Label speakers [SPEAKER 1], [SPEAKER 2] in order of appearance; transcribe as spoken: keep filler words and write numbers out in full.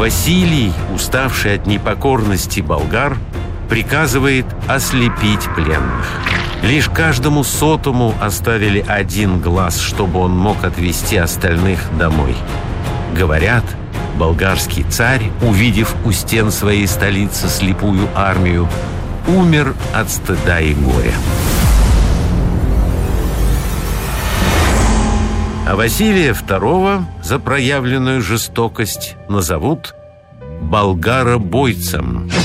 [SPEAKER 1] Василий, уставший от непокорности болгар, приказывает ослепить пленных. Лишь каждому сотому оставили один глаз, чтобы он мог отвезти остальных домой. Говорят, болгарский царь, увидев у стен своей столицы слепую армию, умер от стыда и горя. А Василия второго за проявленную жестокость назовут болгаробойцем.